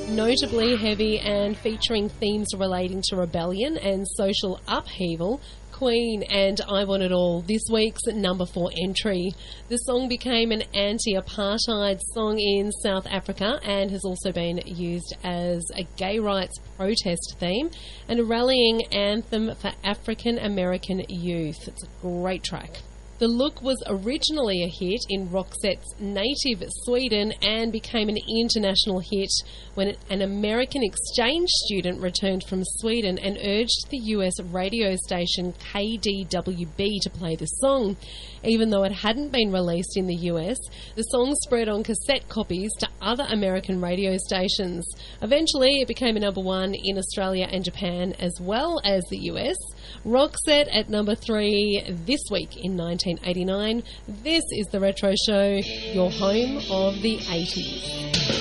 Notably heavy and featuring themes relating to rebellion and social upheaval, Queen and I Want It All, this week's number 4 entry. The song became an anti-apartheid song in South Africa and has also been used as a gay rights protest theme and a rallying anthem for African American youth. It's a great track. The look was originally a hit in Roxette's native Sweden and became an international hit when an American exchange student returned from Sweden and urged the US radio station KDWB to play the song. Even though it hadn't been released in the US, the song spread on cassette copies to other American radio stations. Eventually, it became a number 1 in Australia and Japan as well as the US. Roxette at number 3 this week in 1989. This is The Retro Show, your home of the 80s.